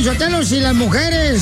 Sotelo, si las mujeres,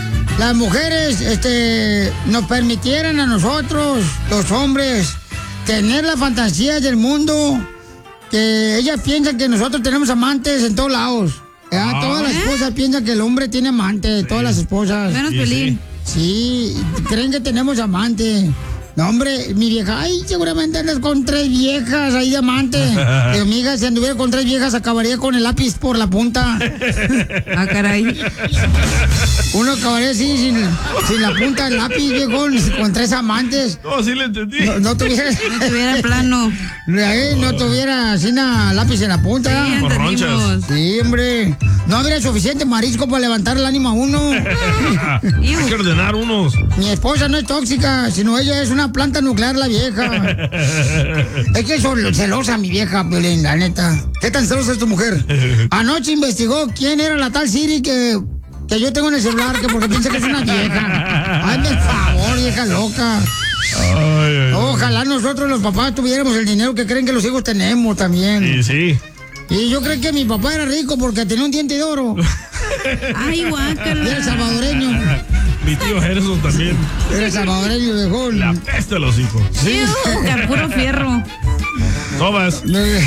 nos permitieran a nosotros, los hombres, tener la fantasía del mundo, que ellas piensan que nosotros tenemos amantes en todos lados. Todas las esposas piensan que el hombre tiene amante, todas las esposas. Menos Pelín. Sí, creen que tenemos amante. No, hombre, mi vieja, ay, seguramente andas con 3 viejas ahí de amante. Digo, amiga, si anduviera con 3 viejas, acabaría con el lápiz por la punta. Ah, caray. Uno acabaría así, sin la punta del lápiz, viejón, con 3 amantes. No, sí le entendí. No tuviera plano. No tuviera así lápiz en la punta. Sí, por ronchas. Sí, hombre. No habría suficiente marisco para levantar el ánimo a uno. Hay que ordenar unos. Mi esposa no es tóxica, sino ella es una planta nuclear, la vieja. Es que es celosa mi vieja, Piolín, la neta. ¿Qué tan celosa es tu mujer? Anoche investigó quién era la tal Siri que yo tengo en el celular, que porque piensa que es una vieja. Hazme el favor, vieja loca. Ojalá nosotros los papás tuviéramos el dinero que creen que los hijos tenemos también. Sí. Y yo creo que mi papá era rico porque tenía un diente de oro. Ay, guácala. Era salvadoreño. Mi tío Gerson también. Era salvadoreño, viejón. La peste a los hijos. Sí. Puro fierro. Tobas.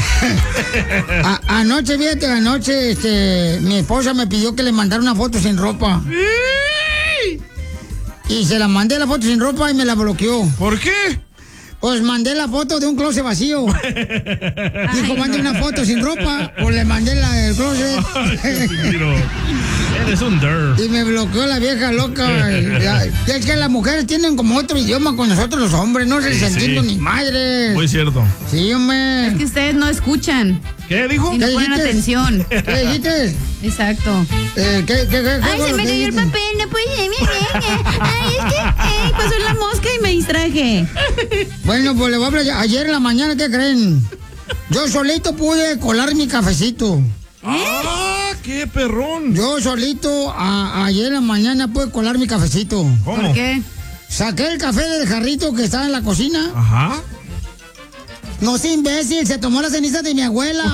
Anoche, mi esposa me pidió que le mandara una foto sin ropa. Y se la mandé la foto sin ropa y me la bloqueó. ¿Por qué? Pues mandé la foto de un closet vacío. Dijo, mande una foto sin ropa. Pues le mandé la del closet. Eres un dirt. Y me bloqueó la vieja loca. Es que las mujeres tienen como otro idioma con nosotros los hombres. No se les entiende ni madre. Muy cierto. Sí, hombre. Es que ustedes no escuchan. ¿Qué dijo? Y no ponen atención. ¿Qué dijiste? Exacto. ¿Qué Ay, se me cayó el papel, no puede ser. Ay, es que pasó la mosca y me distraje. Bueno, pues le voy a hablar. Ayer en la mañana, ¿qué creen? Yo solito pude colar mi cafecito. ¡Ah, qué perrón! Yo solito ayer en la mañana pude colar mi cafecito. ¿Cómo? ¿Por qué? Saqué el café del jarrito que estaba en la cocina. Ajá. No sea imbécil, se tomó las cenizas de mi abuela.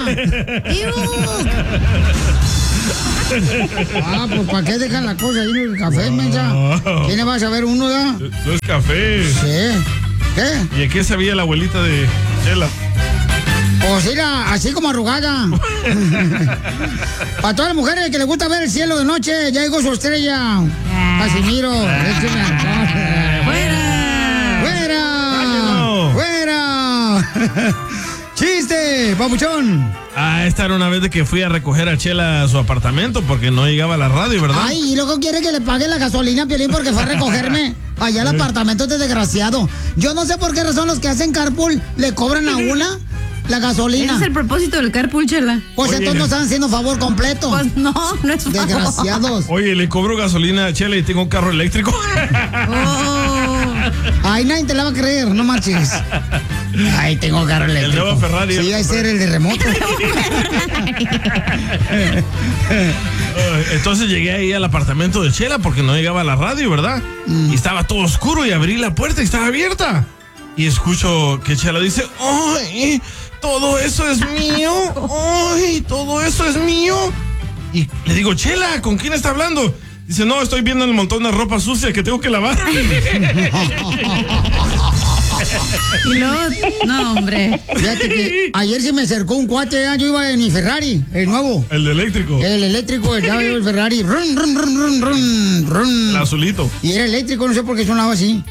Pues ¿para qué dejan la cosa ahí en el café, mensa? ¿Quién le va a saber uno, da? No es café. Sí. ¿Qué? ¿Y a qué sabía la abuelita de Chela? Pues era así como arrugada. Para todas las mujeres que les gusta ver el cielo de noche, ya llegó su estrella. Casimiro. ¡Fuera! ¡Fuera! ¡Fuera! ¡Chiste, papuchón! Esta era una vez de que fui a recoger a Chela a su apartamento porque no llegaba a la radio, ¿verdad? Ay, y luego quiere que le pague la gasolina, Piolín, porque fue a recogerme allá al apartamento de desgraciado. Yo no sé por qué razón los que hacen carpool le cobran a una la gasolina. Ese es el propósito del carpool, Chela. Pues entonces no están haciendo favor completo. Pues no es favor. Desgraciados. Oye, le cobro gasolina a Chela y tengo un carro eléctrico. Ay, nadie te la va a creer, no marches. Ay, tengo carro eléctrico. El nuevo Ferrari. Sí, hay ser el de remoto. Entonces llegué ahí al apartamento de Chela porque no llegaba a la radio, ¿verdad? Y estaba todo oscuro y abrí la puerta y estaba abierta. Y escucho que Chela dice, ¡ay! Todo eso es mío. ¡Ay! Todo eso es mío. Y le digo, Chela, ¿con quién está hablando? Dice, no, estoy viendo el montón de ropa sucia que tengo que lavar. Y luego, no, hombre. Fíjate que ayer se me acercó un cuate, yo iba en mi Ferrari, el nuevo. El de eléctrico. El eléctrico, ya el Ferrari. Run, run, run, run, run, run. El azulito. Y era eléctrico, no sé por qué sonaba así.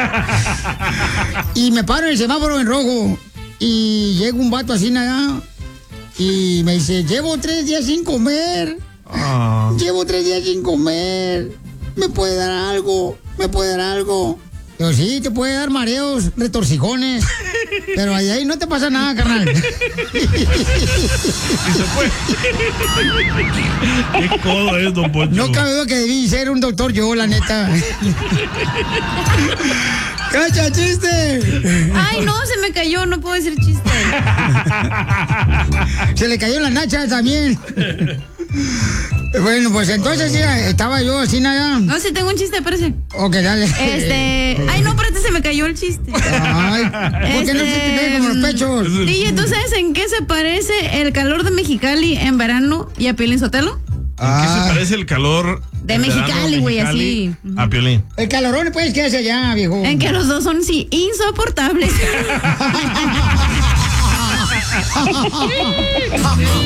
Y me paro en el semáforo en rojo. Y llega un vato así nada. Y me dice, llevo 3 días sin comer. Llevo 3 días sin comer. ¿Me puede dar algo? ¿Me puede dar algo? Yo, sí, te puede dar mareos, retorcijones. Pero ahí no te pasa nada, carnal. Y se fue. Qué codo es, don Poncho. No cabe duda que debí ser un doctor yo, la neta. ¡Cacha, chiste! Ay, no, se me cayó, no puedo decir chiste. Se le cayó la nacha también. Bueno, pues entonces sí, estaba yo así nada. No, sí tengo un chiste, parece. Ok, dale. Ay, no, espérate, se me cayó el chiste. Ay, ¿por qué no se te pega como los pechos? DJ, ¿tú sabes en qué se parece el calor de Mexicali en verano y a Piolín Sotelo? ¿En qué se parece el calor de Mexicali, güey, así? A Piolín. El calorón, pues, ¿qué hace allá, viejo? En que los dos son, sí, insoportables.